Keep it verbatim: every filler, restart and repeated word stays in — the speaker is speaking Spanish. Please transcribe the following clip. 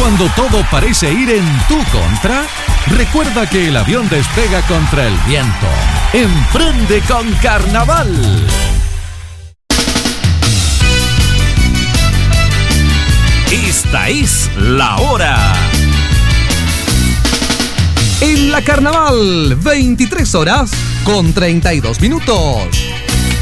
Cuando todo parece ir en tu contra, recuerda que el avión despega contra el viento. Emprende con Carnaval. Esta es la hora. En la Carnaval, veintitrés horas con treinta y dos minutos.